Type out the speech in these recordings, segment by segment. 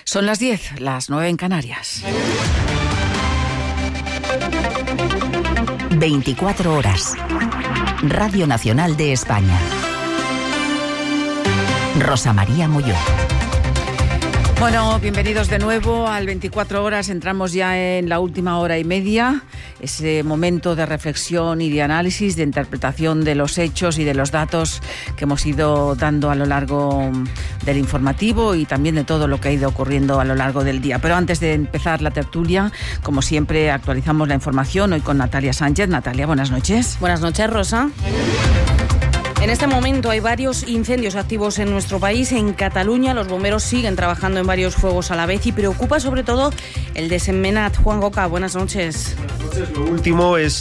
Son las 10, las 9 en Canarias. 24 horas. Radio Nacional de España. Rosa María Molló. Bueno, bienvenidos de nuevo al 24 horas. Entramos ya en la última hora y media, ese momento de reflexión y de análisis, de interpretación de los hechos y de los datos que hemos ido dando a lo largo del informativo y también de todo lo que ha ido ocurriendo a lo largo del día. Pero antes de empezar la tertulia, como siempre, actualizamos la información hoy con Natalia Sánchez. Natalia, buenas noches. Buenas noches, Rosa. En este momento hay varios incendios activos en nuestro país. En Cataluña los bomberos siguen trabajando en varios fuegos a la vez y preocupa sobre todo el de Sentmenat. Juan Goca, buenas noches. Lo último es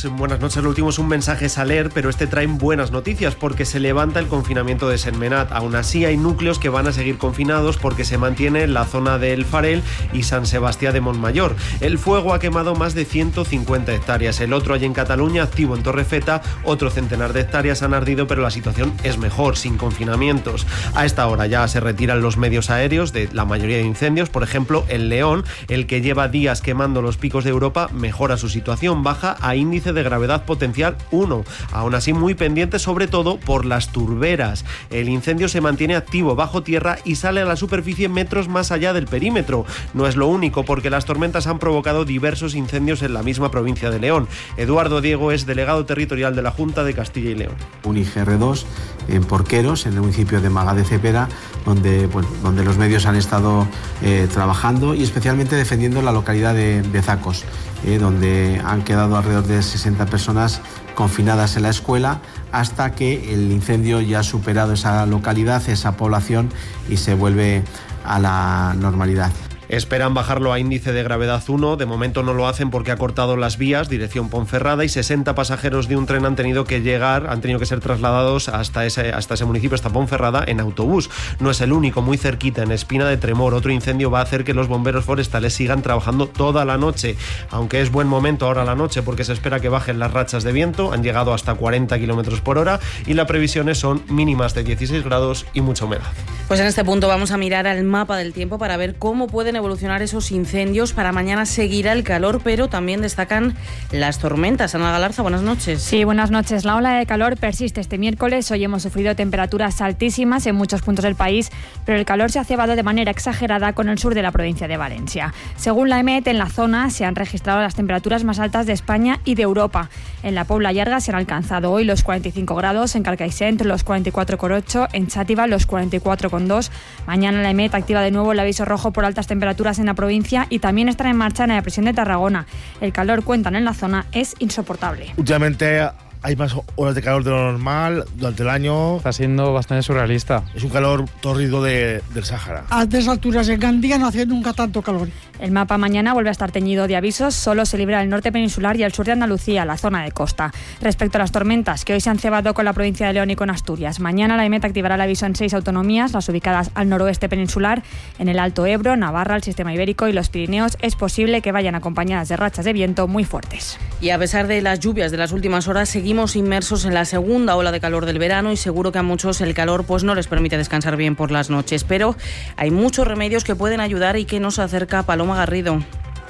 un mensaje saler, pero este trae buenas noticias porque se levanta el confinamiento de Sentmenat. Aún así hay núcleos que van a seguir confinados porque se mantiene la zona del Farel y San Sebastián de Montmayor. El fuego ha quemado más de 150 hectáreas. El otro allí en Cataluña, activo en Torrefeta, otro centenar de hectáreas han ardido, pero la situación es mejor, sin confinamientos. A esta hora ya se retiran los medios aéreos de la mayoría de incendios. Por ejemplo, el León, el que lleva días quemando los picos de Europa, mejora su situación, baja a índice de gravedad potencial 1. Aún así, muy pendiente sobre todo por las turberas. El incendio se mantiene activo bajo tierra y sale a la superficie metros más allá del perímetro. No es lo único, porque las tormentas han provocado diversos incendios en la misma provincia de León. Eduardo Diego es delegado territorial de la Junta de Castilla y León. Un IGR2 en Porqueros, en el municipio de Magá de Cepeda, donde los medios han estado trabajando y especialmente defendiendo la localidad de Zacos, donde han quedado alrededor de 60 personas confinadas en la escuela hasta que el incendio ya ha superado esa localidad, esa población y se vuelve a la normalidad. Esperan bajarlo a índice de gravedad 1, de momento no lo hacen porque ha cortado las vías, dirección Ponferrada, y 60 pasajeros de un tren han tenido que ser trasladados hasta ese municipio, hasta Ponferrada, en autobús. No es el único, muy cerquita, en Espina de Tremor, otro incendio va a hacer que los bomberos forestales sigan trabajando toda la noche, aunque es buen momento ahora la noche porque se espera que bajen las rachas de viento, han llegado hasta 40 km por hora y las previsiones son mínimas de 16 grados y mucha humedad. Pues en este punto vamos a mirar al mapa del tiempo para ver cómo pueden evolucionar esos incendios. Para mañana seguirá el calor, pero también destacan las tormentas. Ana Galarza, buenas noches. Sí, buenas noches. La ola de calor persiste este miércoles. Hoy hemos sufrido temperaturas altísimas en muchos puntos del país, pero el calor se ha cebado de manera exagerada con el sur de la provincia de Valencia. Según la EMET, en la zona se han registrado las temperaturas más altas de España y de Europa. En la Pobla Llarga se han alcanzado hoy los 45 grados, en Carcaixent los 44,8, en Xàtiva los 44,2. Mañana la EMET activa de nuevo el aviso rojo por altas temperaturas en la provincia y también estará en marcha en la depresión de Tarragona. El calor, cuentan en la zona, es insoportable. Últimamente hay más horas de calor de lo normal durante el año. Está siendo bastante surrealista. Es un calor tórrido del Sáhara. A estas alturas en Gandía no hace nunca tanto calor. El mapa mañana vuelve a estar teñido de avisos, solo se libra el norte peninsular y el sur de Andalucía, la zona de costa. Respecto a las tormentas, que hoy se han cebado con la provincia de León y con Asturias, mañana la EMET activará el aviso en 6 autonomías, las ubicadas al noroeste peninsular, en el Alto Ebro, Navarra, el Sistema Ibérico y los Pirineos. Es posible que vayan acompañadas de rachas de viento muy fuertes. Y a pesar de las lluvias de las últimas horas, seguimos inmersos en la segunda ola de calor del verano y seguro que a muchos el calor no les permite descansar bien por las noches. Pero hay muchos remedios que pueden ayudar y que nos acerca Paloma Garrido.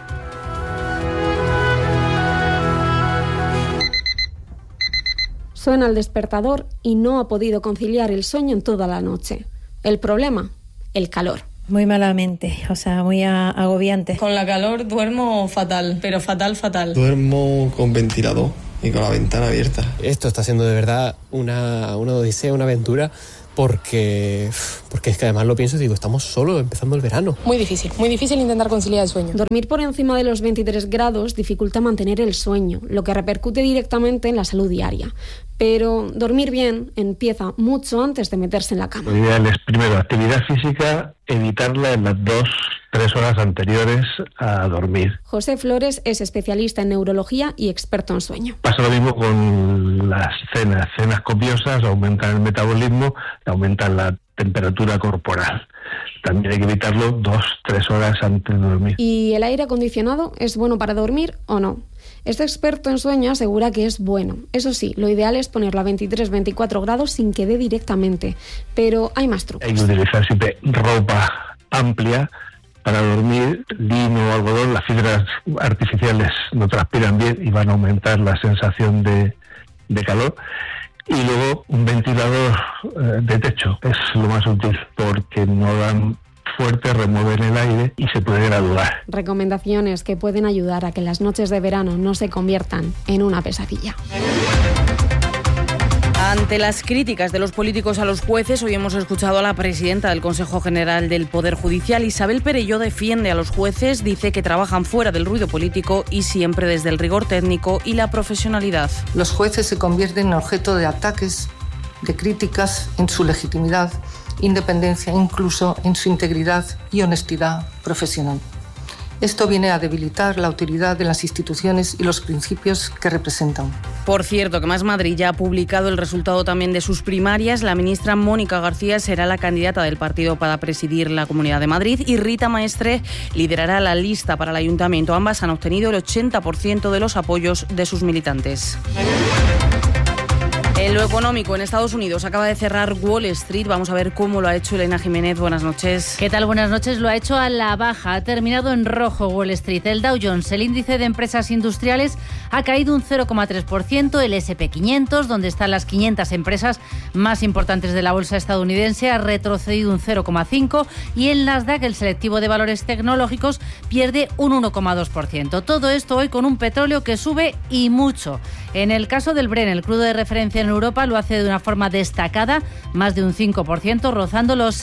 Suena el despertador y no ha podido conciliar el sueño en toda la noche. El problema, el calor. Muy malamente, muy agobiante. Con la calor duermo fatal, pero fatal. Duermo con ventilador y con la ventana abierta. Esto está siendo de verdad una odisea, una aventura, porque es que además lo pienso y digo, estamos solo empezando el verano. Muy difícil intentar conciliar el sueño. Dormir por encima de los 23 grados dificulta mantener el sueño, lo que repercute directamente en la salud diaria. Pero dormir bien empieza mucho antes de meterse en la cama. Lo ideal es, primero, actividad física, evitarla en las 2-3 horas anteriores a dormir. José Flores es especialista en neurología y experto en sueño. Pasa lo mismo con las cenas copiosas, aumentan el metabolismo, aumentan la temperatura corporal. También hay que evitarlo 2-3 horas antes de dormir. ¿Y el aire acondicionado es bueno para dormir o no? Este experto en sueño asegura que es bueno. Eso sí, lo ideal es ponerlo a 23-24 grados sin que dé directamente. Pero hay más trucos. Hay que utilizar siempre ropa amplia para dormir, lino o algodón, las fibras artificiales no transpiran bien y van a aumentar la sensación de calor. Y luego un ventilador de techo es lo más útil porque no dan fuerte, remueven el aire y se puede graduar. Recomendaciones que pueden ayudar a que las noches de verano no se conviertan en una pesadilla. Ante las críticas de los políticos a los jueces, hoy hemos escuchado a la presidenta del Consejo General del Poder Judicial. Isabel Perelló defiende a los jueces, dice que trabajan fuera del ruido político y siempre desde el rigor técnico y la profesionalidad. Los jueces se convierten en objeto de ataques, de críticas en su legitimidad, independencia, incluso en su integridad y honestidad profesional. Esto viene a debilitar la autoridad de las instituciones y los principios que representan. Por cierto, que Más Madrid ya ha publicado el resultado también de sus primarias. La ministra Mónica García será la candidata del partido para presidir la Comunidad de Madrid y Rita Maestre liderará la lista para el ayuntamiento. Ambas han obtenido el 80% de los apoyos de sus militantes. En lo económico, en Estados Unidos acaba de cerrar Wall Street. Vamos a ver cómo lo ha hecho Elena Jiménez. Buenas noches. ¿Qué tal? Buenas noches. Lo ha hecho a la baja. Ha terminado en rojo Wall Street. El Dow Jones, el índice de empresas industriales, ha caído un 0,3%. El S&P 500, donde están las 500 empresas más importantes de la bolsa estadounidense, ha retrocedido un 0,5%. Y el Nasdaq, el selectivo de valores tecnológicos, pierde un 1,2%. Todo esto hoy con un petróleo que sube y mucho. En el caso del Brent, el crudo de referencia en Europa, lo hace de una forma destacada, más de un 5%, rozando los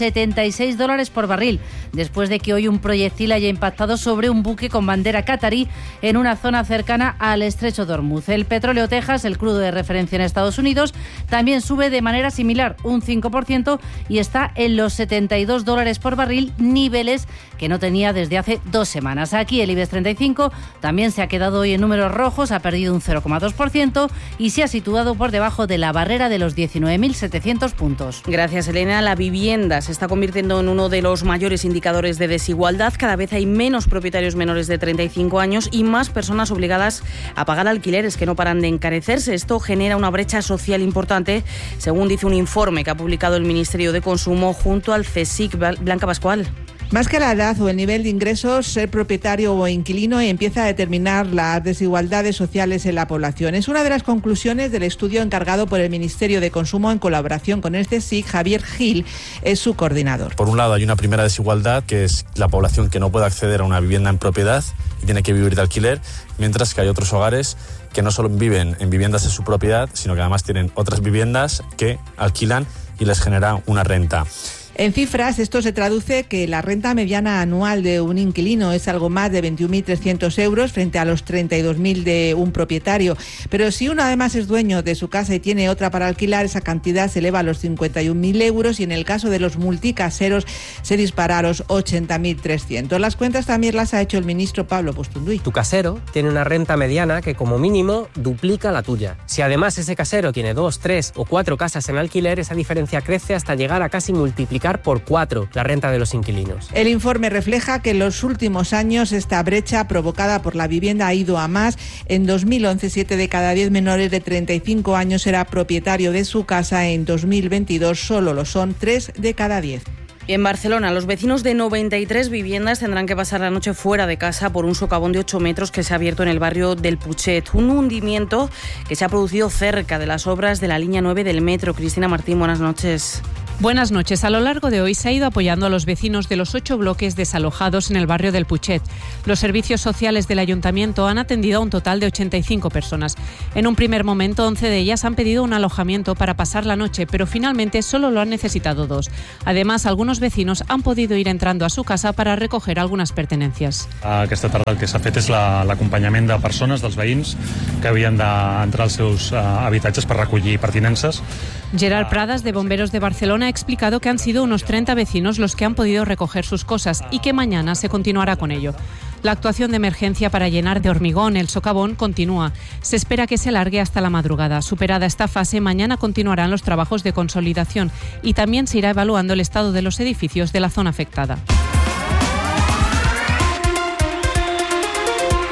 $76 por barril, después de que hoy un proyectil haya impactado sobre un buque con bandera catarí en una zona cercana al estrecho de Hormuz. El petróleo Texas, el crudo de referencia en Estados Unidos, también sube de manera similar, un 5%, y está en los $72 por barril, niveles que no tenía desde hace 2 semanas. Aquí el IBEX 35 también se ha quedado hoy en números rojos, ha perdido un 0,2% y se ha situado por debajo de la barrera de los 19.700 puntos. Gracias, Elena. La vivienda se está convirtiendo en uno de los mayores indicadores de desigualdad. Cada vez hay menos propietarios menores de 35 años y más personas obligadas a pagar alquileres que no paran de encarecerse. Esto genera una brecha social importante, según dice un informe que ha publicado el Ministerio de Consumo junto al CSIC. Blanca Pascual. Más que la edad o el nivel de ingresos, ser propietario o inquilino empieza a determinar las desigualdades sociales en la población. Es una de las conclusiones del estudio encargado por el Ministerio de Consumo en colaboración con el CSIC. Javier Gil es su coordinador. Por un lado hay una primera desigualdad, que es la población que no puede acceder a una vivienda en propiedad y tiene que vivir de alquiler, mientras que hay otros hogares que no solo viven en viviendas de su propiedad, sino que además tienen otras viviendas que alquilan y les genera una renta. En cifras, esto se traduce que la renta mediana anual de un inquilino es algo más de 21.300 euros frente a los 32.000 de un propietario. Pero si uno además es dueño de su casa y tiene otra para alquilar, esa cantidad se eleva a los 51.000 euros y en el caso de los multicaseros se dispara a los 80.300. Las cuentas también las ha hecho el ministro Pablo Postunduy. Tu casero tiene una renta mediana que como mínimo duplica la tuya. Si además ese casero tiene 2, 3 o 4 casas en alquiler, esa diferencia crece hasta llegar a casi multiplicar por 4 la renta de los inquilinos. El informe refleja que en los últimos años esta brecha provocada por la vivienda ha ido a más. En 2011, 7 de cada 10 menores de 35 años era propietario de su casa. En 2022 solo lo son 3 de cada 10. En Barcelona, los vecinos de 93 viviendas tendrán que pasar la noche fuera de casa por un socavón de 8 metros que se ha abierto en el barrio del Putxet. Un hundimiento que se ha producido cerca de las obras de la línea 9 del metro. Cristina Martín, buenas noches. Buenas noches. A lo largo de hoy se ha ido apoyando a los vecinos de los 8 bloques desalojados en el barrio del Putxet. Los servicios sociales del ayuntamiento han atendido a un total de 85 personas. En un primer momento, 11 de ellas han pedido un alojamiento para pasar la noche, pero finalmente solo lo han necesitado 2. Además, algunos vecinos han podido ir entrando a su casa para recoger algunas pertenencias. Aquesta tarda el que s'ha fet és l'acompanyament de persones, dels veïns, que havien d'entrar als seus habitatges per recollir pertinences. Gerard Pradas, de Bomberos de Barcelona, ha explicado que han sido unos 30 vecinos los que han podido recoger sus cosas y que mañana se continuará con ello. La actuación de emergencia para llenar de hormigón el socavón continúa. Se espera que se alargue hasta la madrugada. Superada esta fase, mañana continuarán los trabajos de consolidación y también se irá evaluando el estado de los edificios de la zona afectada.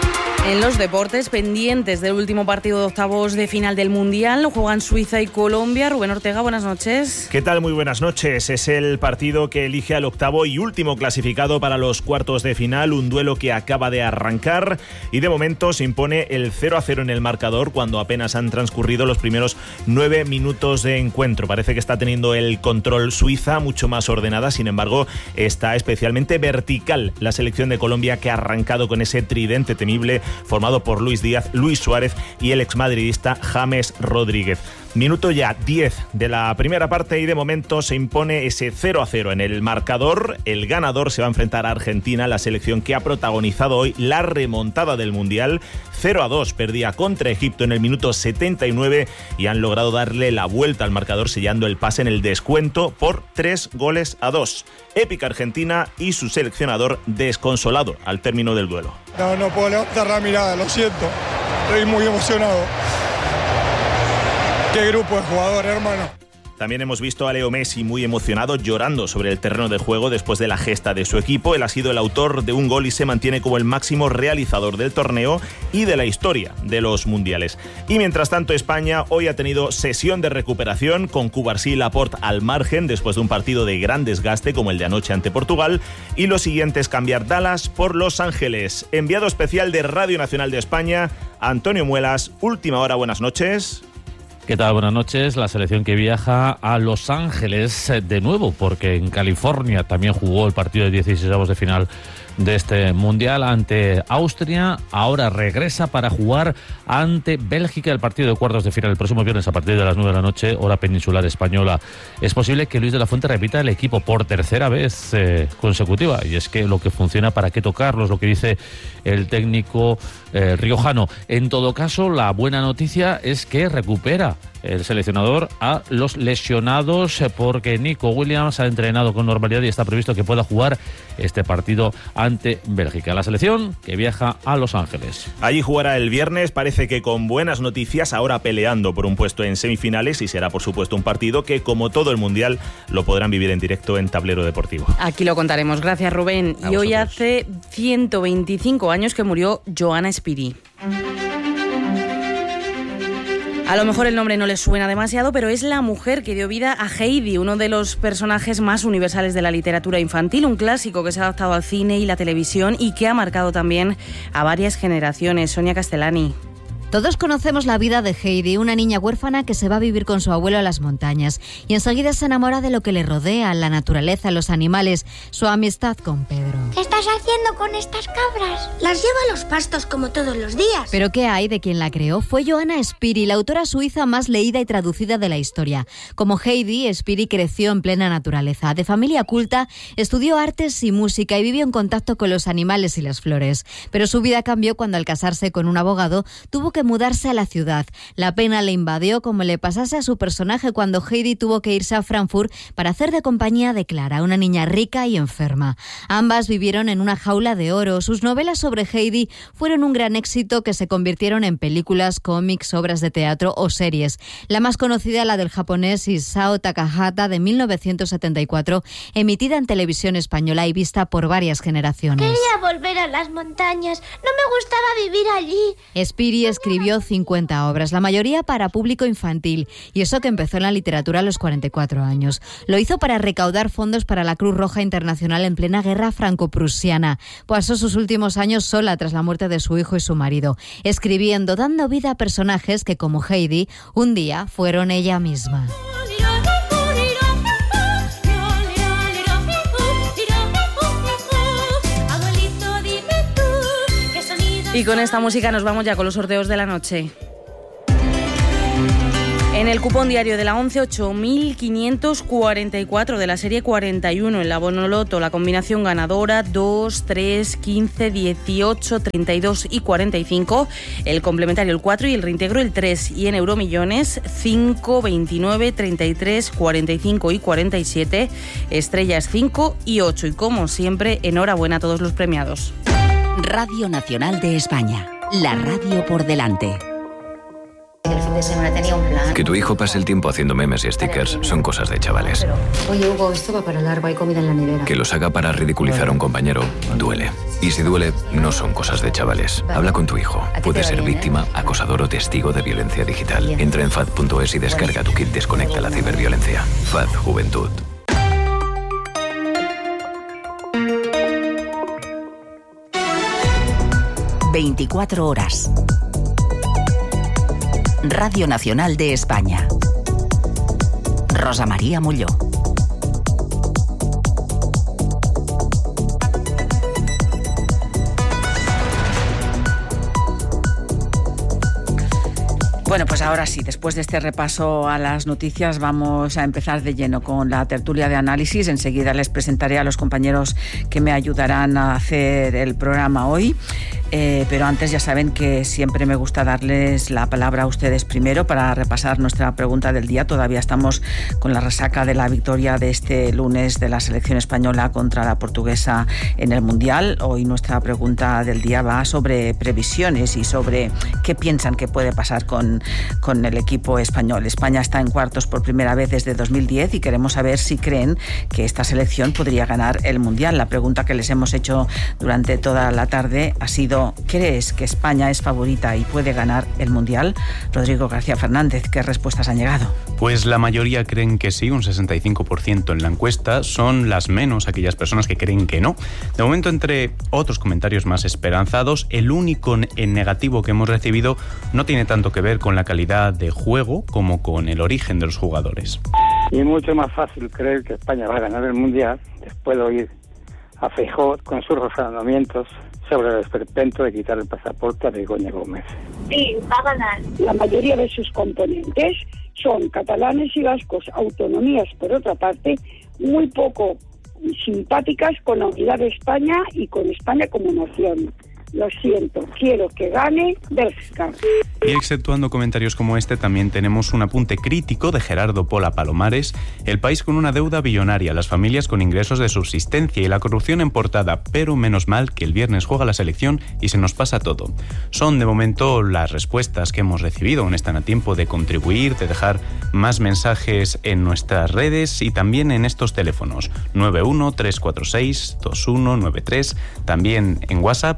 En los deportes, pendientes del último partido de octavos de final del Mundial, juegan Suiza y Colombia. Rubén Ortega, buenas noches. ¿Qué tal? Muy buenas noches. Es el partido que elige al octavo y último clasificado para los cuartos de final, un duelo que acaba de arrancar y de momento se impone el 0-0 en el marcador cuando apenas han transcurrido los primeros 9 minutos de encuentro. Parece que está teniendo el control Suiza, mucho más ordenada, sin embargo está especialmente vertical la selección de Colombia, que ha arrancado con ese tridente temible formado por Luis Díaz, Luis Suárez y el exmadridista James Rodríguez. Minuto ya 10 de la primera parte y de momento se impone ese 0-0 en el marcador. El ganador se va a enfrentar a Argentina, la selección que ha protagonizado hoy la remontada del Mundial. 0-2 perdía contra Egipto en el minuto 79 y han logrado darle la vuelta al marcador sellando el pase en el descuento por 3-2. Épica Argentina y su seleccionador desconsolado al término del duelo. No puedo levantar la mirada, lo siento. Estoy muy emocionado. Qué grupo de jugadores, hermano. También hemos visto a Leo Messi muy emocionado, llorando sobre el terreno de juego después de la gesta de su equipo. Él ha sido el autor de un gol y se mantiene como el máximo realizador del torneo y de la historia de los mundiales. Y mientras tanto, España hoy ha tenido sesión de recuperación con Cubarsí y Laporte al margen después de un partido de gran desgaste como el de anoche ante Portugal. Y lo siguiente es cambiar Dallas por Los Ángeles. Enviado especial de Radio Nacional de España, Antonio Muelas. Última hora, buenas noches. ¿Qué tal? Buenas noches. La selección que viaja a Los Ángeles de nuevo, porque en California también jugó el partido de 16avos de final de este Mundial ante Austria. Ahora regresa para jugar ante Bélgica el partido de cuartos de final el próximo viernes a partir de las 9 de la noche, hora peninsular española. Es posible que Luis de la Fuente repita el equipo por tercera vez consecutiva, y es que lo que funciona, ¿para qué tocarlos? Lo que dice el técnico riojano. En todo caso, la buena noticia es que recupera el seleccionador a los lesionados, porque Nico Williams ha entrenado con normalidad y está previsto que pueda jugar este partido ante Bélgica. La selección que viaja a Los Ángeles. Allí jugará el viernes, parece que con buenas noticias, ahora peleando por un puesto en semifinales, y será por supuesto un partido que, como todo el Mundial, lo podrán vivir en directo en Tablero Deportivo. Aquí lo contaremos. Gracias, Rubén. Y hoy hace 125 años que murió Johanna Spiri. A lo mejor el nombre no les suena demasiado, pero es la mujer que dio vida a Heidi, uno de los personajes más universales de la literatura infantil, un clásico que se ha adaptado al cine y la televisión y que ha marcado también a varias generaciones. Sonia Castellani. Todos conocemos la vida de Heidi, una niña huérfana que se va a vivir con su abuelo a las montañas y enseguida se enamora de lo que le rodea, la naturaleza, los animales, su amistad con Pedro. ¿Qué estás haciendo con estas cabras? Las llevo a los pastos como todos los días. ¿Pero qué hay de quien la creó? Fue Johanna Spiri, la autora suiza más leída y traducida de la historia. Como Heidi, Spiri creció en plena naturaleza. De familia culta, estudió artes y música y vivió en contacto con los animales y las flores. Pero su vida cambió cuando, al casarse con un abogado, tuvo que mudarse a la ciudad. La pena le invadió, como le pasase a su personaje cuando Heidi tuvo que irse a Frankfurt para hacer de compañía de Clara, una niña rica y enferma. Ambas vivieron en una jaula de oro. Sus novelas sobre Heidi fueron un gran éxito que se convirtieron en películas, cómics, obras de teatro o series. La más conocida, la del japonés Isao Takahata, de 1974, emitida en televisión española y vista por varias generaciones. Quería volver a las montañas. No me gustaba vivir allí. Spiri escribió 50 obras, la mayoría para público infantil, y eso que empezó en la literatura a los 44 años. Lo hizo para recaudar fondos para la Cruz Roja Internacional en plena guerra franco-prusiana. Pasó sus últimos años sola tras la muerte de su hijo y su marido, escribiendo, dando vida a personajes que, como Heidi, un día fueron ella misma. Y con esta música nos vamos ya con los sorteos de la noche. En el cupón diario de la 11, 8.544 de la serie 41. En la Bonoloto, la combinación ganadora 2, 3, 15, 18, 32 y 45. El complementario el 4 y el reintegro el 3. Y en Euromillones 5, 29, 33, 45 y 47. Estrellas 5 y 8. Y como siempre, enhorabuena a todos los premiados. Radio Nacional de España, la radio por delante. fin de semana, tenía un plan. Que tu hijo pase el tiempo haciendo memes y stickers son cosas de chavales. Oye, Hugo, esto va para largo, hay comida en la nevera. Que los haga para ridiculizar a un compañero duele. Y si duele, no son cosas de chavales. Habla con tu hijo. Puede ser víctima, acosador o testigo de violencia digital. Entra en FAD.es y descarga tu kit Desconecta la ciberviolencia. FAD Juventud. ...24 horas. Radio Nacional de España. Rosa María Molló. Bueno, pues ahora sí, después de este repaso a las noticias, vamos a empezar de lleno con la tertulia de análisis. Enseguida les presentaré a los compañeros que me ayudarán a hacer el programa hoy. Pero antes ya saben que siempre me gusta darles la palabra a ustedes primero para repasar nuestra pregunta del día. Todavía estamos con la resaca de la victoria de este lunes de la selección española contra la portuguesa en el Mundial. Hoy nuestra pregunta del día va sobre previsiones y sobre qué piensan que puede pasar con el equipo español. España está en cuartos por primera vez desde 2010 y queremos saber si creen que esta selección podría ganar el Mundial. La pregunta que les hemos hecho durante toda la tarde ha sido: ¿crees que España es favorita y puede ganar el Mundial? Rodrigo García Fernández, ¿qué respuestas han llegado? Pues la mayoría creen que sí, un 65% en la encuesta. Son las menos aquellas personas que creen que no. De momento, entre otros comentarios más esperanzados, el único en negativo que hemos recibido no tiene tanto que ver con la calidad de juego como con el origen de los jugadores. Y mucho más fácil creer que España va a ganar el Mundial después de oír a Feijóo con sus razonamientos sobre el esperpento de quitar el pasaporte a Begoña Gómez. Sí, va a ganar. La mayoría de sus componentes son catalanes y vascos, autonomías por otra parte, muy poco simpáticas con la unidad de España y con España como nación. Lo siento, quiero que gane Bélgica. Y exceptuando comentarios como este, también tenemos un apunte crítico de Gerardo Pola Palomares: el país con una deuda billonaria, las familias con ingresos de subsistencia y la corrupción en portada, pero menos mal que el viernes juega la selección y se nos pasa todo. Son de momento las respuestas que hemos recibido. Aún están a tiempo de contribuir, de dejar más mensajes en nuestras redes y también en estos teléfonos 91-346-2193, también en WhatsApp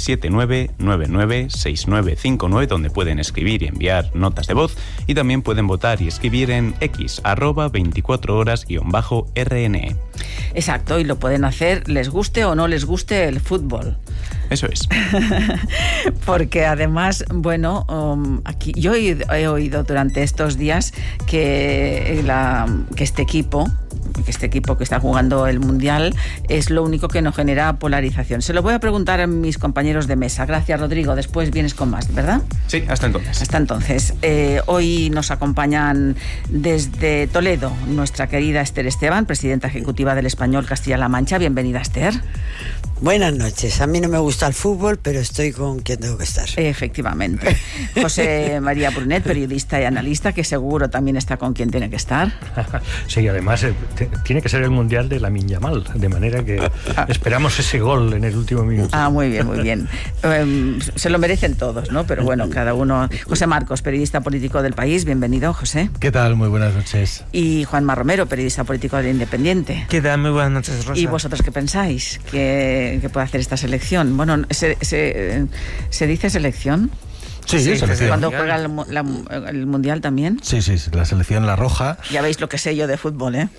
679-996959, donde pueden escribir y enviar notas de voz, y también pueden votar y escribir en X, @24horas_RNE. Exacto, y lo pueden hacer les guste o no les guste el fútbol. Eso es. Porque además, bueno, aquí yo he oído durante estos días que este equipo que está jugando el Mundial es lo único que no genera polarización. Se lo voy a preguntar a mis compañeros de mesa. Gracias, Rodrigo. Después vienes con más, ¿verdad? Sí, hasta entonces. Hasta entonces. Hoy nos acompañan desde Toledo nuestra querida Esther Esteban, presidenta ejecutiva del Español Castilla-La Mancha. Bienvenida, Esther. Buenas noches. A mí no me gusta el fútbol, pero estoy con quien tengo que estar. Efectivamente. José María Brunet, periodista y analista, que seguro también está con quien tiene que estar. Sí, además tiene que ser el Mundial de Lamine Yamal, de manera que esperamos ese gol en el último minuto. Ah, muy bien, muy bien. Se lo merecen todos, ¿no? Pero bueno, cada uno. José Marcos, periodista político del País. Bienvenido, José. ¿Qué tal? Muy buenas noches. Y Juanma Romero, periodista político del Independiente. ¿Qué tal? Muy buenas noches, Rosa. ¿Y vosotros qué pensáis que puede hacer esta selección? Bueno, ¿se dice selección? Sí, selección. ¿Cuándo juega el Mundial también? Sí, la selección La Roja. Ya veis lo que sé yo de fútbol, ¿eh?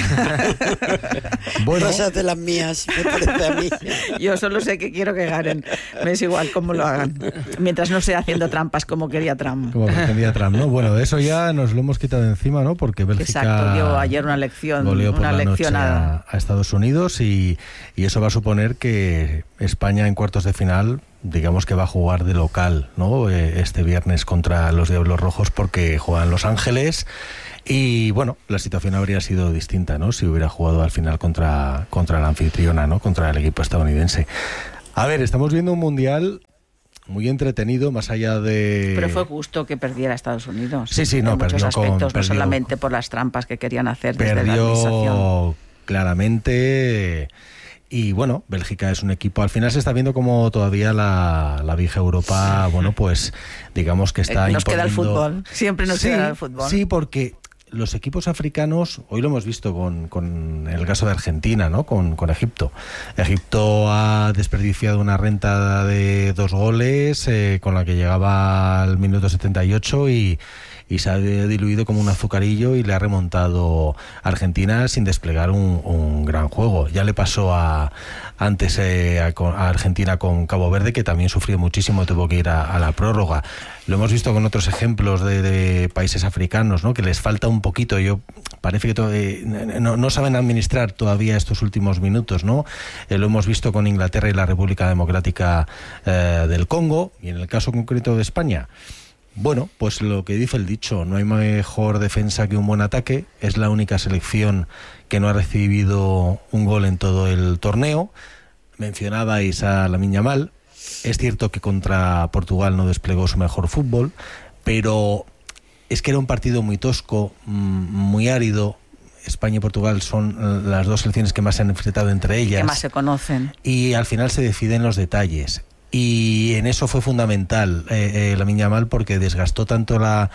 Bueno. Cosas de las mías, me parece a mí. Yo solo sé que quiero que ganen. Me es igual cómo lo hagan. Mientras no sea haciendo trampas como quería Trump. Como pretendía Trump, ¿no? Bueno, eso ya nos lo hemos quitado de encima, ¿no? Porque Bélgica... Exacto, dio ayer una lección a Estados Unidos y eso va a suponer que España en cuartos de final, digamos que va a jugar de local, ¿no? Este viernes contra los Diablos Rojos, porque juegan Los Ángeles y bueno, la situación habría sido distinta, ¿no? Si hubiera jugado al final contra la anfitriona, ¿no? Contra el equipo estadounidense. A ver, estamos viendo un mundial muy entretenido, más allá de... Pero fue justo que perdiera Estados Unidos. Sí, no, en muchos aspectos, perdió, no solamente por las trampas que querían hacer desde la perdió administración. Claramente. Y bueno, Bélgica es un equipo, al final se está viendo como todavía la vieja Europa, bueno, pues digamos que está nos queda el imponiendo... fútbol, siempre nos queda el fútbol. Sí, porque los equipos africanos, hoy lo hemos visto con el caso de Argentina, ¿no? Con Egipto. Egipto ha desperdiciado una renta de 2 goles con la que llegaba al minuto 78 y se ha diluido como un azucarillo y le ha remontado a Argentina sin desplegar un gran juego. Ya le pasó antes a Argentina con Cabo Verde, que también sufrió muchísimo, tuvo que ir a la prórroga. Lo hemos visto con otros ejemplos de países africanos, ¿no? Que les falta un poquito. Parece que no saben administrar todavía estos últimos minutos, ¿no? Lo hemos visto con Inglaterra y la República Democrática del Congo, y en el caso concreto de España, bueno, pues lo que dice el dicho, no hay mejor defensa que un buen ataque. Es la única selección que no ha recibido un gol en todo el torneo. Mencionabais a Lamine Yamal. Es cierto que contra Portugal no desplegó su mejor fútbol, pero es que era un partido muy tosco, muy árido. España y Portugal son las dos selecciones que más se han enfrentado entre ellas. Que más se conocen. Y al final se deciden los detalles. Y en eso fue fundamental Lamine Yamal, porque desgastó tanto la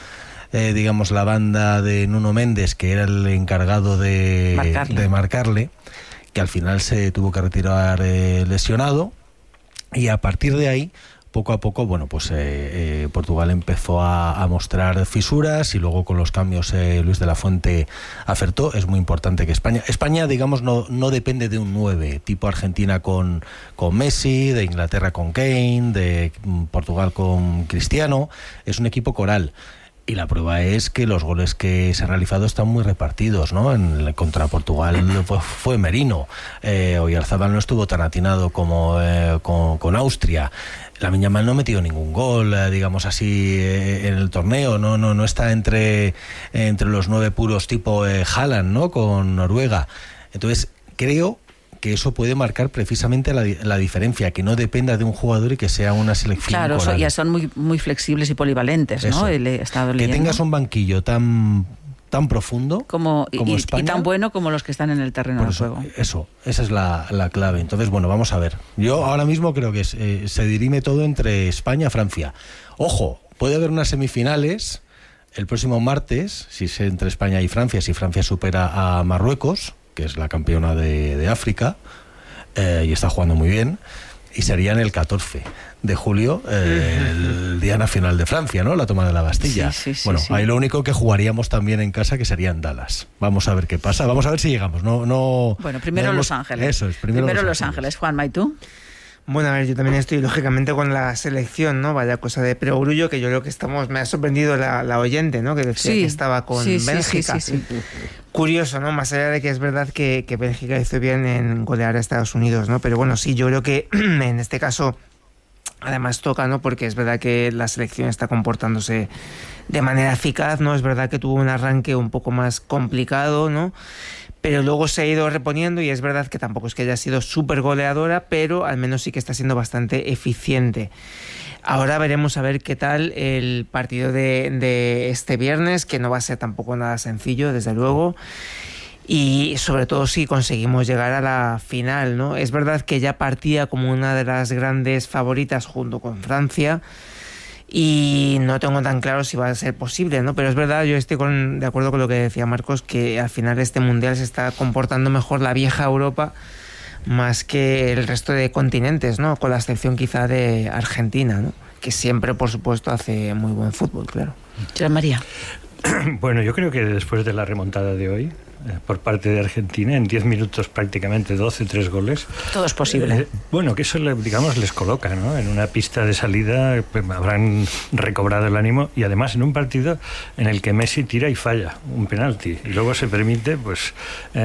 banda de Nuno Méndez, que era el encargado de marcarle, que al final se tuvo que retirar lesionado, y a partir de ahí, poco a poco, bueno, pues Portugal empezó a mostrar fisuras, y luego con los cambios Luis de la Fuente acertó. Es muy importante que España, digamos, no depende de un 9, tipo Argentina con Messi, de Inglaterra con Kane, de Portugal con Cristiano. Es un equipo coral. Y la prueba es que los goles que se han realizado están muy repartidos, ¿no? Contra Portugal fue Merino. Oyarzábal no estuvo tan atinado como con Austria. Lamine Yamal no ha metido ningún gol, digamos así, en el torneo. No está entre los 9 puros tipo Haaland, ¿no? Con Noruega. Entonces, creo que eso puede marcar precisamente la diferencia, que no dependa de un jugador y que sea una selección. Claro, ya son muy, muy flexibles y polivalentes, ¿no? He estado leyendo. Que tengas un banquillo tan profundo como España, y tan bueno como los que están en el terreno de juego. Esa es la clave. Entonces, bueno, vamos a ver. Yo ahora mismo creo que se dirime todo entre España y Francia. Ojo, puede haber unas semifinales el próximo martes, si es entre España y Francia, si Francia supera a Marruecos, que es la campeona de África, y está jugando muy bien, y serían el 14 de julio, el Día Nacional de Francia, ¿no? La toma de la Bastilla. Sí. Ahí lo único que jugaríamos también en casa, que sería en Dallas. Vamos a ver qué pasa, vamos a ver si llegamos. Bueno, primero Los Ángeles. Eso es, primero Los Ángeles. Juanma, ¿y tú? Bueno, a ver, yo también estoy lógicamente con la selección, ¿no? Vaya cosa de perogrullo, que yo creo que me ha sorprendido la oyente, ¿no? Que decía que estaba con Bélgica. Sí. Curioso, ¿no? Más allá de que es verdad que Bélgica hizo bien en golear a Estados Unidos, ¿no? Pero bueno, sí, yo creo que en este caso además toca, ¿no? Porque es verdad que la selección está comportándose de manera eficaz, ¿no? Es verdad que tuvo un arranque un poco más complicado, ¿no? Pero luego se ha ido reponiendo, y es verdad que tampoco es que haya sido súper goleadora, pero al menos sí que está siendo bastante eficiente. Ahora veremos a ver qué tal el partido de este viernes, que no va a ser tampoco nada sencillo, desde luego. Y sobre todo si conseguimos llegar a la final, ¿no? Es verdad que ya partía como una de las grandes favoritas junto con Francia, y no tengo tan claro si va a ser posible, ¿no? Pero es verdad, yo estoy de acuerdo con lo que decía Marcos, que al final este mundial se está comportando mejor la vieja Europa más que el resto de continentes, ¿no? Con la excepción quizá de Argentina, ¿no? Que siempre, por supuesto, hace muy buen fútbol, claro. María. Bueno, yo creo que después de la remontada de hoy, por parte de Argentina, en 10 minutos prácticamente 3 goles. Todo es posible. Bueno, que eso, digamos, les coloca, ¿no? En una pista de salida, pues, habrán recobrado el ánimo, y además en un partido en el que Messi tira y falla un penalti, y luego se permite pues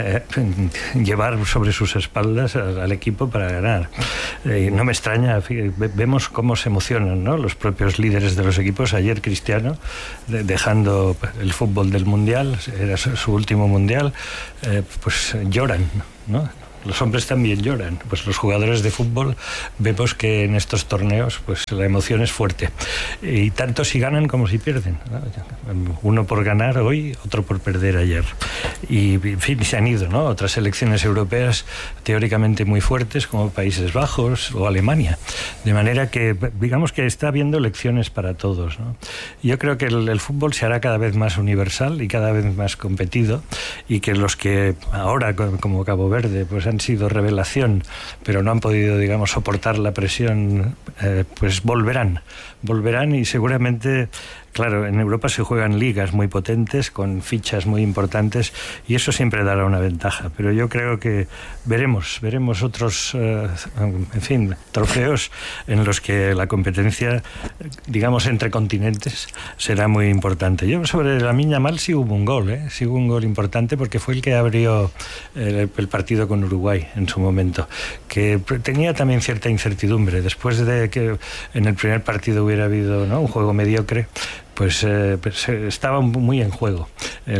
llevar sobre sus espaldas al equipo para ganar. No me extraña, vemos cómo se emocionan, ¿no? Los propios líderes de los equipos. Ayer Cristiano, dejando el fútbol del Mundial, era su último Mundial, pues lloran, ¿no? Los hombres también lloran. Pues los jugadores de fútbol vemos que en estos torneos pues la emoción es fuerte, y tanto si ganan como si pierden, ¿no? Uno por ganar hoy, otro por perder ayer. Y, en fin, se han ido, ¿no? Otras selecciones europeas teóricamente muy fuertes, como Países Bajos o Alemania. De manera que, digamos que está habiendo lecciones para todos, ¿no? Yo creo que el fútbol se hará cada vez más universal y cada vez más competido, y que los que ahora, como Cabo Verde, pues han sido revelación, pero no han podido, digamos, soportar la presión, pues volverán y seguramente... Claro, en Europa se juegan ligas muy potentes, con fichas muy importantes, y eso siempre dará una ventaja. Pero yo creo que veremos otros, en fin, trofeos en los que la competencia, digamos, entre continentes será muy importante. Yo sobre Lamine Yamal sí hubo un gol importante, porque fue el que abrió el partido con Uruguay en su momento, que tenía también cierta incertidumbre. Después de que en el primer partido hubiera habido, ¿no?, un juego mediocre, pues estaba muy en juego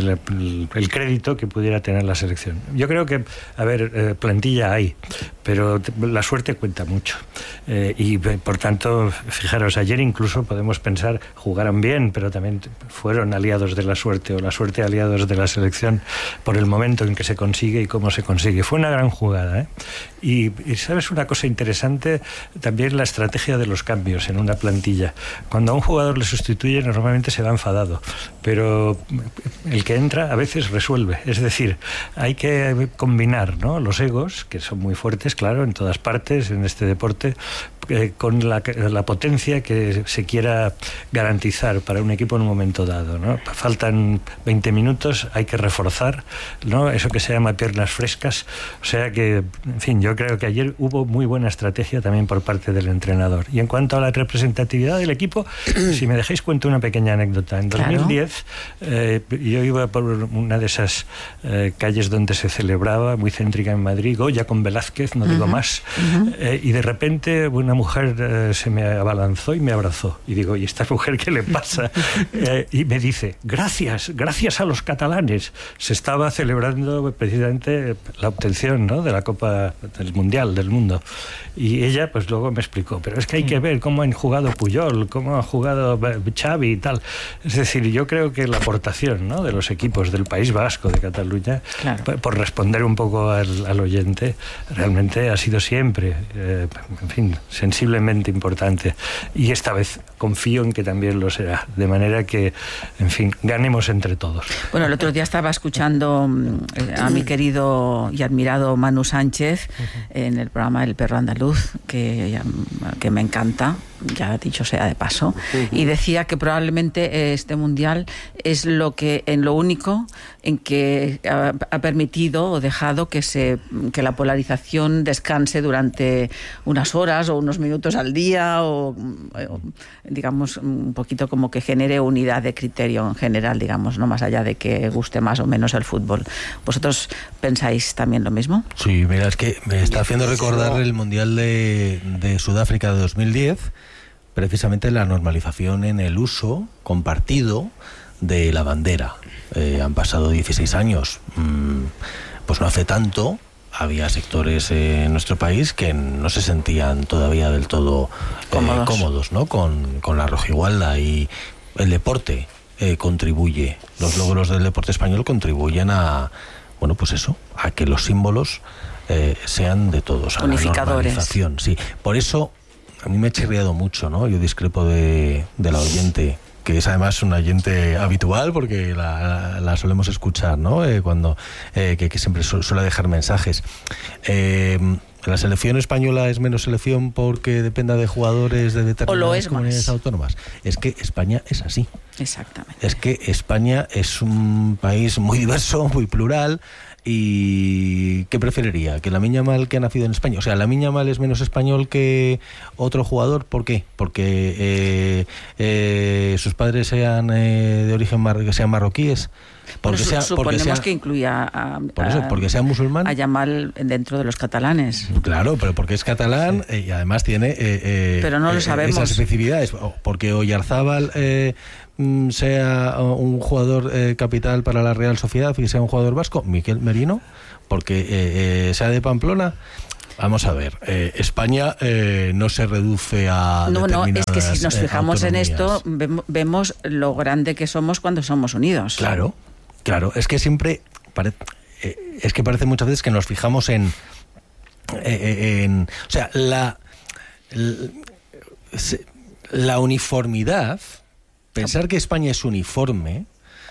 el crédito que pudiera tener la selección. Yo creo que, plantilla hay, pero la suerte cuenta mucho. Y por tanto, fijaros, ayer incluso podemos pensar, jugaron bien, pero también fueron aliados de la suerte, o la suerte aliados de la selección, por el momento en que se consigue y cómo se consigue. Fue una gran jugada, ¿eh? Y ¿sabes una cosa interesante? También la estrategia de los cambios en una plantilla. Cuando a un jugador le sustituye, normalmente se va enfadado, pero el que entra a veces resuelve. Es decir, hay que combinar, ¿no?, los egos, que son muy fuertes, claro, en todas partes en este deporte, con la potencia que se quiera garantizar para un equipo en un momento dado, ¿no? Faltan 20 minutos, hay que reforzar, ¿no?, eso que se llama piernas frescas. O sea que, en fin, yo creo que ayer hubo muy buena estrategia también por parte del entrenador. Y en cuanto a la representatividad del equipo, si me dejáis cuento una pequeña anécdota. En 2010 yo iba por una de esas calles donde se celebraba, muy céntrica en Madrid, Goya con Velázquez, no digo más, y de repente una mujer se me abalanzó y me abrazó. Y digo, ¿y esta mujer qué le pasa? Y me dice, gracias a los catalanes. Se estaba celebrando precisamente la obtención, ¿no?, de la Copa del Mundial, del mundo. Y ella pues luego me explicó, pero es que hay que ver cómo han jugado Puyol, cómo ha jugado Xavi y tal. Es decir, yo creo que la aportación, ¿no?, de los equipos del País Vasco, de Cataluña, claro, por responder un poco al oyente, realmente ha sido siempre, en fin, sensiblemente importante. Y esta vez confío en que también lo será. De manera que, en fin, ganemos entre todos. Bueno, el otro día estaba escuchando a mi querido y admirado Manu Sánchez en el programa El Perro Andaluz, que me encanta, ya dicho sea de paso, y decía que probablemente este mundial es lo único en que ha permitido o dejado que la polarización descanse durante unas horas o unos minutos al día, o digamos un poquito como que genere unidad de criterio en general, digamos, no más allá de que guste más o menos el fútbol. ¿Vosotros pensáis también lo mismo? Sí, mira, es que me está haciendo recordar el Mundial de Sudáfrica de 2010, precisamente la normalización en el uso compartido de la bandera. Han pasado 16 años, pues no hace tanto. Había sectores en nuestro país que no se sentían todavía del todo cómodos, ¿no?, con la rojigualda, y el deporte contribuye, los logros del deporte español contribuyen a, bueno, pues eso, a que los símbolos sean de todos, a unificadores, la normalización. Sí, por eso a mí me ha chirriado mucho, ¿no? Yo discrepo de la oyente, que es además una oyente habitual, porque la solemos escuchar, ¿no? Cuando que siempre suele dejar mensajes. ¿La selección española es menos selección porque dependa de jugadores de determinadas comunidades autónomas? Es que España es así. Exactamente. Es que España es un país muy diverso, muy plural. ¿Y qué preferiría? ¿Que Lamine Yamal, que ha nacido en España? O sea, ¿Lamine Yamal es menos español que otro jugador? ¿Por qué? Porque sus padres sean de origen sean marroquíes. Suponemos que incluya porque sea musulmán. A Yamal dentro de los catalanes. Claro, pero porque es catalán y además tiene pero no lo sabemos. Esas especificidades. Porque Oyarzábal sea un jugador capital para la Real Sociedad y sea un jugador vasco, Miquel Merino, porque sea de Pamplona. Vamos a ver, España no se reduce a determinadas es que si nos fijamos en esto, vemos lo grande que somos cuando somos unidos. Claro, es que siempre es que parece muchas veces que nos fijamos en o sea, la uniformidad, pensar que España es uniforme,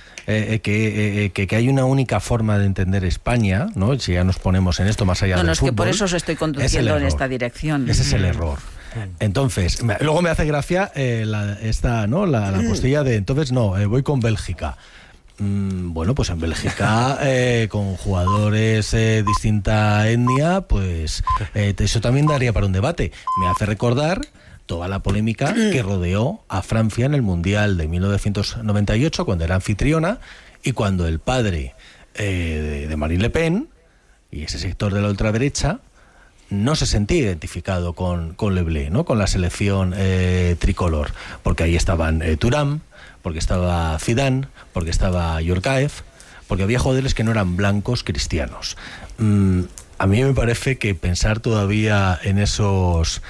que hay una única forma de entender España, ¿no? Si ya nos ponemos en esto más allá del fútbol. No, es que por eso os estoy conduciendo en esta dirección. Ese es el error. Entonces, luego me hace gracia la postilla de entonces voy con Bélgica. Bueno, pues en Bélgica con jugadores distinta etnia, pues eso también daría para un debate. Me hace recordar toda la polémica que rodeó a Francia en el Mundial de 1998, cuando era anfitriona, y cuando el padre de Marine Le Pen y ese sector de la ultraderecha no se sentía identificado con Le Bleu, ¿no? Con la selección tricolor, porque ahí estaban Thuram, porque estaba Zidane, porque estaba Yorkaev, porque había jugadores que no eran blancos cristianos. A mí me parece que pensar todavía en esos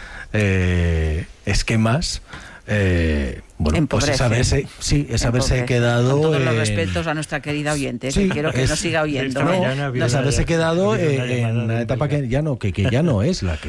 esquemas, pues es haberse quedado... Con todos los respetos a nuestra querida oyente, que quiero que nos siga oyendo. Es haberse quedado en una etapa que ya no es la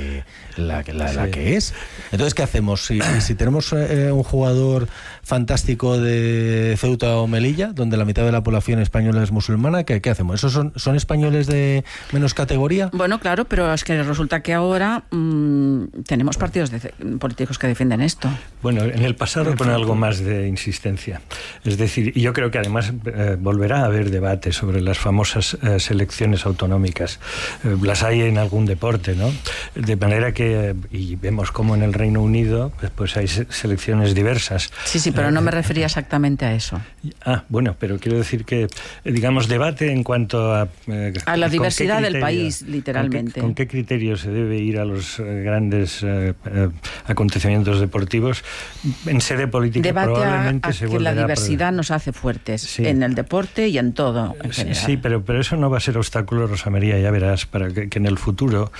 que es. Entonces, ¿qué hacemos? Si tenemos un jugador fantástico de Ceuta o Melilla, donde la mitad de la población española es musulmana, ¿qué hacemos? ¿Esos son españoles de menos categoría? Bueno, claro, pero es que resulta que ahora tenemos partidos políticos que defienden esto. Bueno, en el pasado con algo más de insistencia. Es decir, yo creo que además volverá a haber debate sobre las famosas selecciones autonómicas. Las hay en algún deporte, ¿no? De manera que, y vemos como en el Reino Unido, pues hay selecciones diversas. Sí, pero no me refería exactamente a eso. Bueno, pero quiero decir que, digamos, debate en cuanto a la diversidad del país, literalmente. ¿Con qué criterios se debe ir a los grandes acontecimientos deportivos? En sede política debate probablemente se volverá que la diversidad nos hace fuertes en el deporte y en todo en general. Sí, pero eso no va a ser obstáculo, Rosa María, ya verás, para que en el futuro,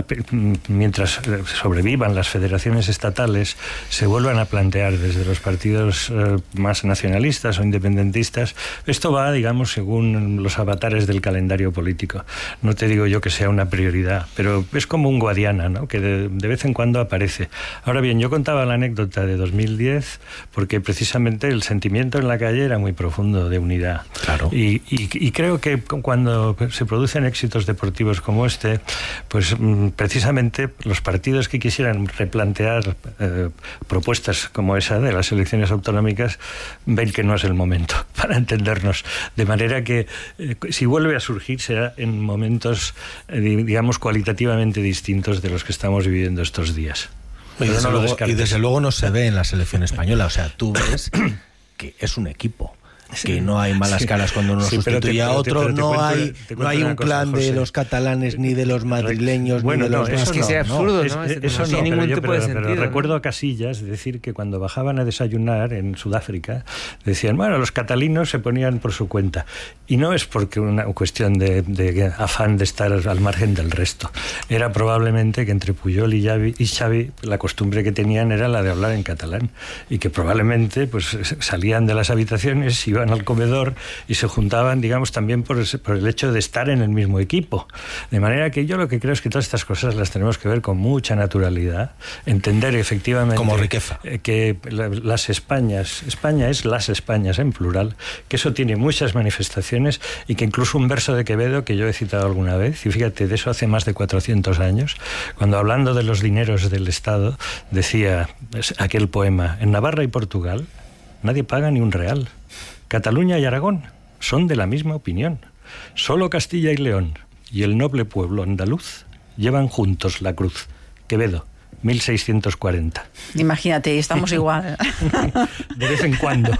mientras sobrevivan las federaciones estatales, se vuelvan a plantear desde los partidos más nacionalistas o independentistas. Esto va, digamos, según los avatares del calendario político. No te digo yo que sea una prioridad, pero es como un Guadiana, ¿no? Que de vez en cuando aparece. Ahora bien, yo contaba la anécdota de 2010 porque precisamente el sentimiento en la calle era muy profundo de unidad. Claro. Y creo que cuando se producen éxitos deportivos como este, pues precisamente los partidos que quisieran replantear propuestas como esa de las elecciones autonómicas ven que no es el momento para entendernos. De manera que si vuelve a surgir será en momentos, digamos, cualitativamente distintos de los que estamos viviendo estos días. Y desde luego no se ve en la selección española. O sea, tú ves que es un equipo. Que no hay malas caras cuando uno sustituye a otro, no hay un plan de los catalanes ni de los madrileños ni de los vascos. Es que sea absurdo, ¿no? Eso no tiene ningún tipo de sentido. Pero recuerdo a Casillas decir que cuando bajaban a desayunar en Sudáfrica decían, bueno, los catalinos se ponían por su cuenta. Y no es porque una cuestión de afán de estar al margen del resto. Era probablemente que entre Puyol y Xavi la costumbre que tenían era la de hablar en catalán y que probablemente pues salían de las habitaciones, iban al comedor y se juntaban, digamos, también por el hecho de estar en el mismo equipo. De manera que yo lo que creo es que todas estas cosas las tenemos que ver con mucha naturalidad, entender efectivamente como riqueza que las Españas, España es las Españas en plural, que eso tiene muchas manifestaciones y que incluso un verso de Quevedo que yo he citado alguna vez, y fíjate, de eso hace más de 400 años, cuando hablando de los dineros del Estado decía aquel poema: en Navarra y Portugal nadie paga ni un real. Cataluña y Aragón son de la misma opinión. Solo Castilla y León y el noble pueblo andaluz llevan juntos la cruz. Quevedo, 1640. Imagínate, estamos igual. De vez en cuando.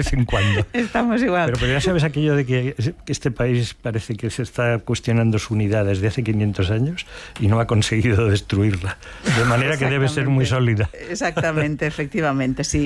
Estamos igual. Pero ya sabes aquello de que este país parece que se está cuestionando su unidad desde hace 500 años y no ha conseguido destruirla. De manera que debe ser muy sólida. Exactamente, efectivamente, sí.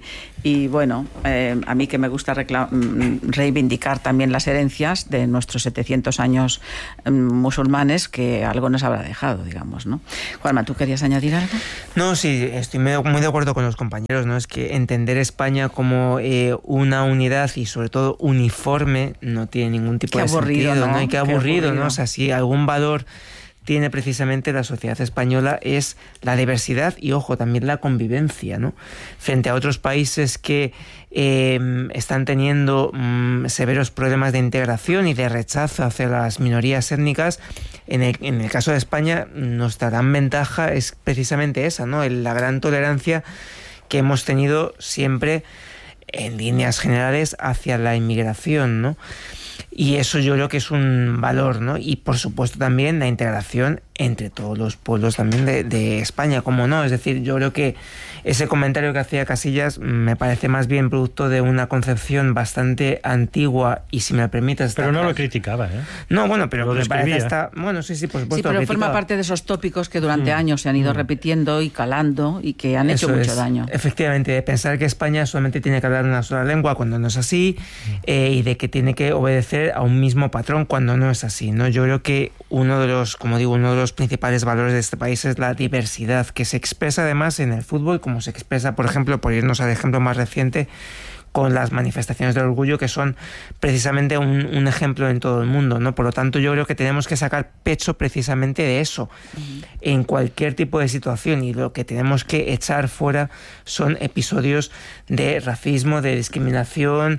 Y bueno, a mí que me gusta reivindicar también las herencias de nuestros 700 años musulmanes, que algo nos habrá dejado, digamos, ¿no? Juanma, ¿tú querías añadir algo? algo? No, sí, estoy muy de acuerdo con los compañeros, ¿no? Es que entender España como una unidad y sobre todo uniforme no tiene ningún tipo de sentido, ¿no? Y qué aburrido, ¿no? O sea, si algún valor tiene precisamente la sociedad española es la diversidad y, ojo, también la convivencia, ¿no? Frente a otros países que están teniendo severos problemas de integración y de rechazo hacia las minorías étnicas, en el caso de España nuestra gran ventaja es precisamente esa, ¿no? La gran tolerancia que hemos tenido siempre en líneas generales hacia la inmigración, ¿no? Y eso yo creo que es un valor, ¿no? Y por supuesto también la integración entre todos los pueblos también de España, ¿cómo no? Es decir, yo creo que ese comentario que hacía Casillas me parece más bien producto de una concepción bastante antigua y, si me lo permites... Pero no lo criticaba, ¿eh? No, bueno, pero lo me parece describía. Bueno, sí, por supuesto. Sí, pero forma parte de esos tópicos que durante años se han ido repitiendo y calando y que han hecho mucho daño. Efectivamente, de pensar que España solamente tiene que hablar una sola lengua cuando no es así, y de que tiene que obedecer a un mismo patrón cuando no es así, ¿no? Yo creo que uno de los principales valores de este país es la diversidad, que se expresa además en el fútbol, como se expresa, por ejemplo, por irnos al ejemplo más reciente, con las manifestaciones del orgullo, que son precisamente un ejemplo en todo el mundo, ¿no? Por lo tanto, yo creo que tenemos que sacar pecho precisamente de eso, en cualquier tipo de situación, y lo que tenemos que echar fuera son episodios de racismo, de discriminación,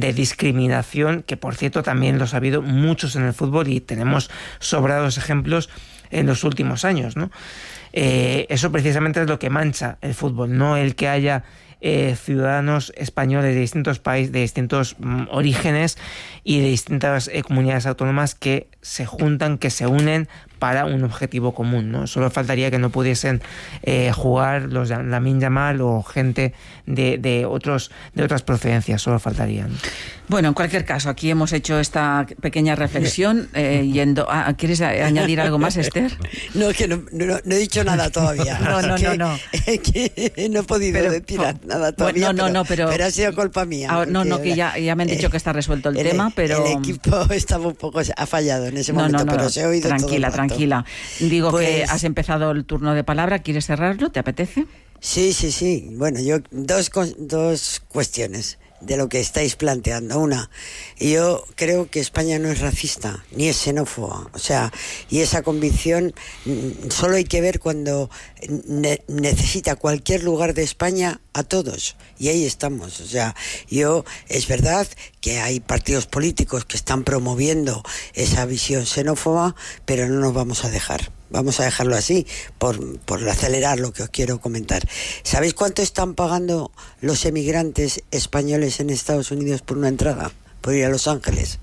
que por cierto también los ha habido muchos en el fútbol y tenemos sobrados ejemplos en los últimos años, ¿no? Eso precisamente es lo que mancha el fútbol, no el que haya ciudadanos españoles de distintos países, de distintos orígenes y de distintas comunidades autónomas que se juntan, que se unen para un objetivo común, ¿no? Solo faltaría que no pudiesen jugar los Lamine Yamal o gente de otras procedencias, solo faltarían. Bueno, en cualquier caso, aquí hemos hecho esta pequeña reflexión yendo... ¿Quieres añadir algo más, Esther? No, que no he dicho nada todavía. No. Que no he podido decir nada todavía. Pero ha sido culpa mía. Que ya me han dicho que está resuelto el tema, pero... El equipo estaba un poco... ha fallado en ese momento, pero se ha oído tranquila. Digo que has empezado el turno de palabra. ¿Quieres cerrarlo? ¿Te apetece? Sí. Bueno, yo dos cuestiones de lo que estáis planteando. Una, yo creo que España no es racista ni es xenófoba, o sea, y esa convicción solo hay que ver cuando necesita cualquier lugar de España a todos, y ahí estamos. O sea, es verdad que hay partidos políticos que están promoviendo esa visión xenófoba, pero no nos vamos a dejar. Vamos a dejarlo así, por acelerar lo que os quiero comentar. ¿Sabéis cuánto están pagando los emigrantes españoles en Estados Unidos por una entrada? Por ir a Los Ángeles.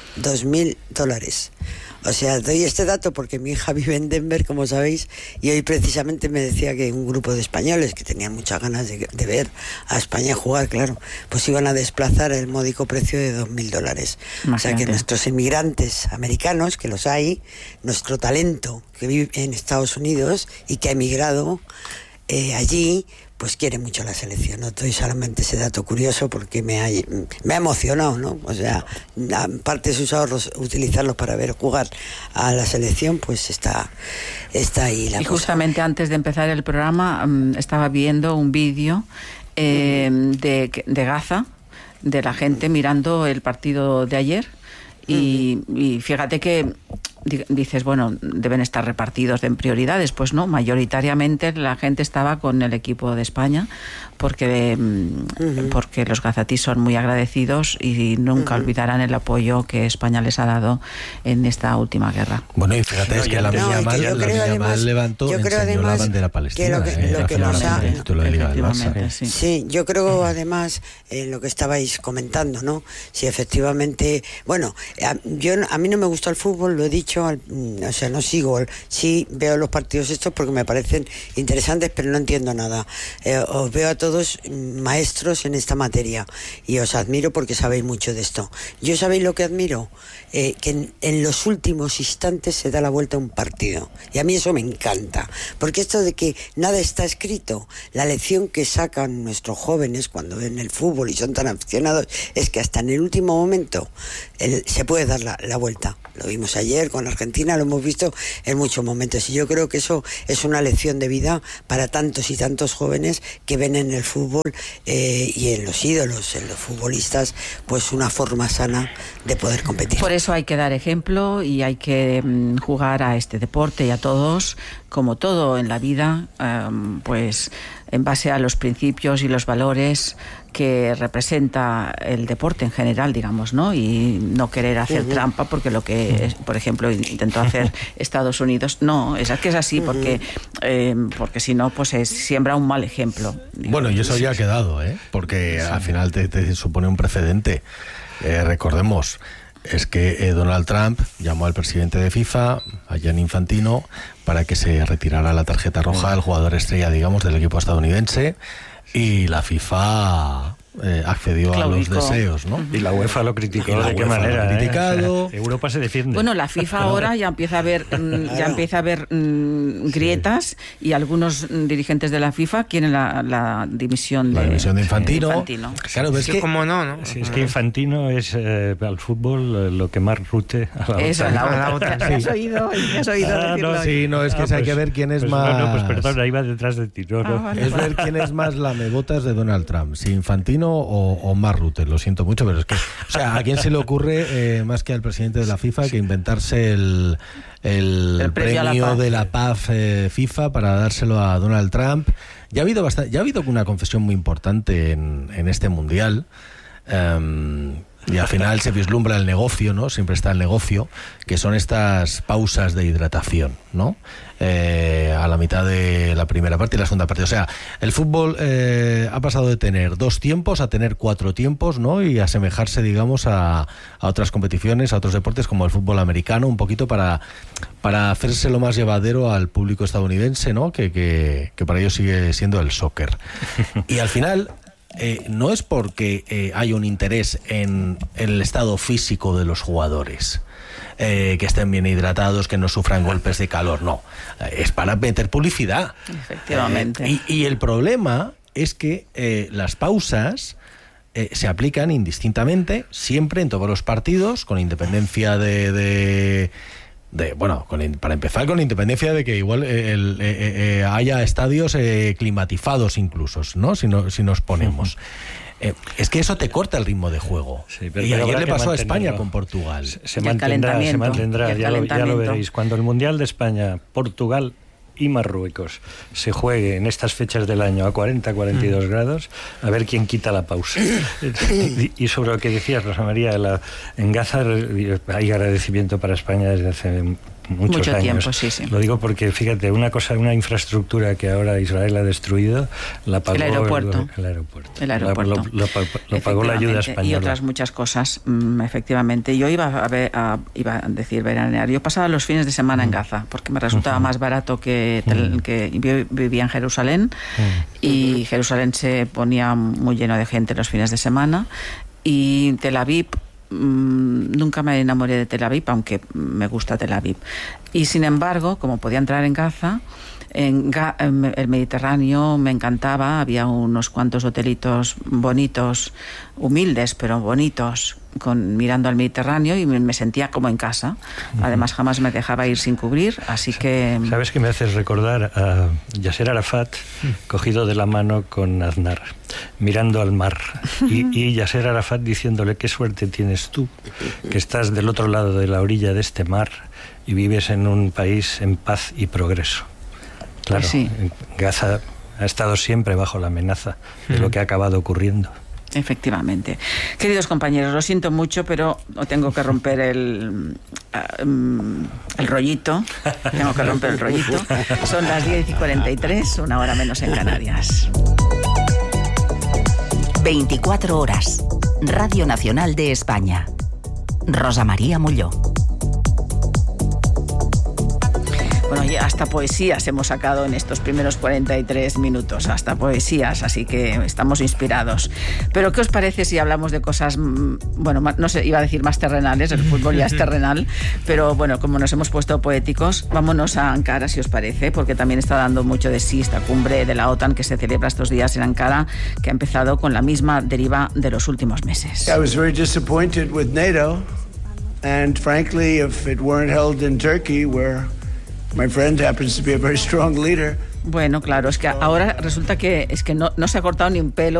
$2,000. O sea, doy este dato porque mi hija vive en Denver, como sabéis, y hoy precisamente me decía que un grupo de españoles que tenían muchas ganas de ver a España jugar, claro, pues iban a desplazar el módico precio de $2,000. Imagínate. O sea que nuestros inmigrantes americanos, que los hay, nuestro talento que vive en Estados Unidos y que ha emigrado allí, pues quiere mucho la selección. No doy solamente ese dato curioso porque me ha emocionado, ¿no? O sea, aparte de sus ahorros, utilizarlos para ver jugar a la selección, pues está ahí la cosa. Y justamente antes de empezar el programa estaba viendo un vídeo de Gaza, de la gente mirando el partido de ayer, y fíjate que dices, bueno, deben estar repartidos en prioridades. Pues no, mayoritariamente la gente estaba con el equipo de España porque los gazatíes son muy agradecidos y nunca olvidarán el apoyo que España les ha dado en esta última guerra. Bueno, y fíjate, es que Lamine Yamal levantó, enseñó la bandera palestina. Sí, yo creo además lo que estabais comentando, ¿no? Si efectivamente, bueno, a mí no me gusta el fútbol, lo he dicho, o sea, no sigo, sí veo los partidos estos porque me parecen interesantes, pero no entiendo nada. Os veo a todos maestros en esta materia y os admiro porque sabéis mucho de esto. Yo, ¿sabéis lo que admiro? Que en los últimos instantes se da la vuelta a un partido, y a mí eso me encanta, porque esto de que nada está escrito, la lección que sacan nuestros jóvenes cuando ven el fútbol y son tan aficionados, es que hasta en el último momento se puede dar la vuelta. lo vimos ayer con Argentina, lo hemos visto en muchos momentos, y yo creo que eso es una lección de vida para tantos y tantos jóvenes que ven en el fútbol y en los ídolos, en los futbolistas, pues una forma sana de poder competir. Por eso hay que dar ejemplo y hay que jugar a este deporte y a todos, como todo en la vida, pues en base a los principios y los valores que representa el deporte en general, digamos, ¿no? Y no querer hacer trampa, porque lo que, por ejemplo, intentó hacer Estados Unidos, no, es que es así, porque si no, pues se siembra un mal ejemplo. Bueno, y eso ya ha quedado, porque al final te supone un precedente. Recordemos, es que Donald Trump llamó al presidente de FIFA, a Gianni Infantino, para que se retirara la tarjeta roja al jugador estrella, digamos, del equipo estadounidense, y la FIFA accedió a los deseos, ¿no? Y la UEFA lo criticó. ¿De qué manera? Criticado. O sea, Europa se defiende. Bueno, la FIFA ahora ya empieza a haber grietas, y algunos dirigentes de la FIFA quieren la dimisión de Infantino. Claro, es que como no. Sí, es que Infantino es al fútbol lo que Mark Rutte a la OTAN. Eso, a la OTAN. ¿Has oído decirlo? No, sí, no, es que hay que ver quién es más... No, pues perdón, ahí va detrás de ti. Es ver quién es más lamebotas de Donald Trump, si Infantino o Mark Rutte. Lo siento mucho, pero es que, o sea, ¿a quién se le ocurre más que al presidente de la FIFA que inventarse el premio de la paz FIFA para dárselo a Donald Trump? Ya ha habido una confesión muy importante en este mundial. Y al final se vislumbra el negocio, ¿no? Siempre está el negocio, que son estas pausas de hidratación, ¿no? A la mitad de la primera parte y la segunda parte. O sea, el fútbol ha pasado de tener 2 tiempos a tener 4 tiempos, ¿no? Y asemejarse, digamos, a otras competiciones, a otros deportes como el fútbol americano, un poquito para hacerse lo más llevadero al público estadounidense, ¿no? Que para ellos sigue siendo el soccer. Y al final... no es porque hay un interés en el estado físico de los jugadores, que estén bien hidratados, que no sufran golpes de calor, no, es para meter publicidad. Efectivamente. Y el problema es que las pausas se aplican indistintamente siempre en todos los partidos, con independencia para empezar, con independencia de que igual haya estadios climatizados incluso, ¿no? Si nos ponemos. Es que eso te corta el ritmo de juego. Sí, y ayer le pasó a España con Portugal. Se mantendrá, ya lo veréis. Cuando el Mundial de España, Portugal y Marruecos se juegue en estas fechas del año a 40-42 grados, a ver quién quita la pausa. Y sobre lo que decías, Rosa María, en Gaza hay agradecimiento para España desde hace mucho años. Tiempo, sí. Lo digo porque, fíjate, una infraestructura que ahora Israel ha destruido, la pagó el aeropuerto. Lo pagó la ayuda española. Y otras muchas cosas, efectivamente. Yo iba a decir veranear. Yo pasaba los fines de semana en Gaza, porque me resultaba más barato que yo vivía en Jerusalén, y Jerusalén se ponía muy lleno de gente los fines de semana, y Tel Aviv, nunca me enamoré de Tel Aviv, aunque me gusta Tel Aviv. Y sin embargo, como podía entrar en Gaza, en el Mediterráneo me encantaba. Había unos cuantos hotelitos bonitos, humildes pero bonitos, mirando al Mediterráneo, y me sentía como en casa. Además, jamás me dejaba ir sin cubrir, así que... ¿Sabes qué me haces recordar? A Yasser Arafat cogido de la mano con Aznar, mirando al mar, y Yasser Arafat diciéndole: qué suerte tienes tú, que estás del otro lado de la orilla de este mar y vives en un país en paz y progreso. Claro, pues sí. Gaza ha estado siempre bajo la amenaza de lo que ha acabado ocurriendo. Efectivamente. Queridos compañeros, lo siento mucho, pero tengo que romper el rollito. Tengo que romper el rollito. Son las 10:43, 1 hora menos en Canarias. 24 horas. Radio Nacional de España. Rosa María Molló. Bueno, ya hasta poesías hemos sacado en estos primeros 43 minutos, hasta poesías, así que estamos inspirados. Pero ¿qué os parece si hablamos de cosas, bueno, no sé, iba a decir más terrenales, el fútbol ya es terrenal, pero bueno, como nos hemos puesto poéticos, vámonos a Ankara, si os parece, porque también está dando mucho de sí esta cumbre de la OTAN que se celebra estos días en Ankara, que ha empezado con la misma deriva de los últimos meses. I was very disappointed with NATO. And frankly, if it weren't held in Turkey, where my friend happens to be a very strong leader. Bueno, claro, es que ahora resulta que no se ha cortado ni un pelo